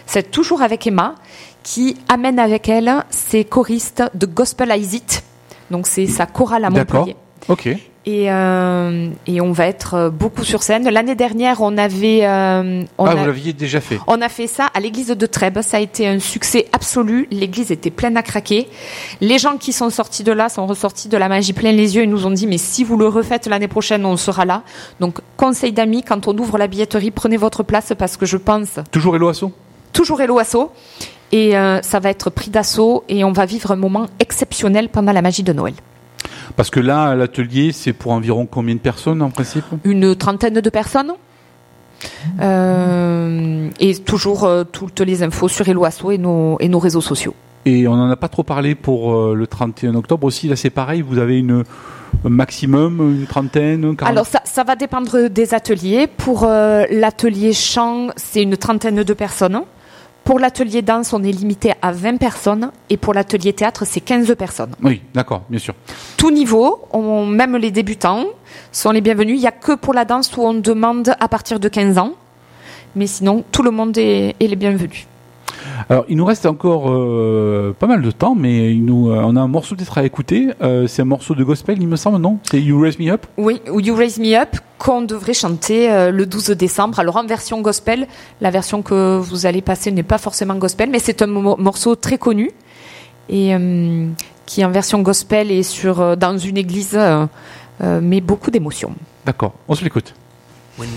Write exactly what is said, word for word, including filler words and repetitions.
C'est toujours avec Emma, qui amène avec elle ses choristes de Gospel Eyes It. Donc c'est sa chorale à Montpellier. D'accord, ok. Et, euh, et on va être beaucoup sur scène. L'année dernière, on avait... Euh, on ah, a, vous l'aviez déjà fait. On a fait ça à l'église de Trèbes. Ça a été un succès absolu. L'église était pleine à craquer. Les gens qui sont sortis de là sont ressortis de la magie plein les yeux et nous ont dit, mais si vous le refaites l'année prochaine, on sera là. Donc, conseil d'amis, quand on ouvre la billetterie, prenez votre place parce que je pense... Toujours Hello Asso ? Toujours Hello Asso. Et euh, ça va être pris d'assaut et on va vivre un moment exceptionnel pendant la magie de Noël. Parce que là, l'atelier, c'est pour environ combien de personnes en principe ? Une trentaine de personnes. Euh, et toujours euh, toutes les infos sur Hello Asso et nos, et nos réseaux sociaux. Et on n'en a pas trop parlé pour euh, le trente et un octobre aussi. Là, c'est pareil, vous avez une, un maximum, une trentaine, quarante. Alors, ça, ça va dépendre des ateliers. Pour euh, l'atelier chant, c'est une trentaine de personnes. Pour l'atelier danse, on est limité à vingt personnes. Et pour l'atelier théâtre, c'est quinze personnes. Oui, d'accord, bien sûr. Tout niveau, on, même les débutants sont les bienvenus. Il n'y a que pour la danse où on demande à partir de quinze ans. Mais sinon, tout le monde est, est les bienvenus. Alors, il nous reste encore euh, pas mal de temps, mais il nous, euh, on a un morceau peut-être à écouter. Euh, c'est un morceau de gospel, il me semble, non ? C'est You Raise Me Up ? Oui, ou You Raise Me Up, qu'on devrait chanter euh, le douze décembre. Alors, en version gospel, la version que vous allez passer n'est pas forcément gospel, mais c'est un mo- morceau très connu et euh, qui, en version gospel, est sur, euh, dans une église, euh, euh, met beaucoup d'émotions. D'accord, on se l'écoute.